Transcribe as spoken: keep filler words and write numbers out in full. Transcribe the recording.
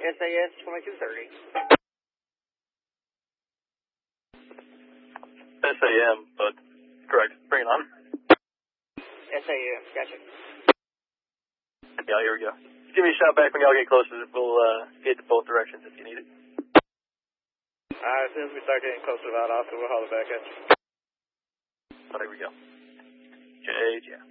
S A S twenty-two thirty. S A M, but correct. Bring it on. S A M, gotcha. Yeah, here we go. Just give me a shout back when y'all get closer. We'll uh, get to both directions if you need it. Alright, as soon as we start getting closer to that officer, we'll haul it back at you. Oh, there we go. J, yeah.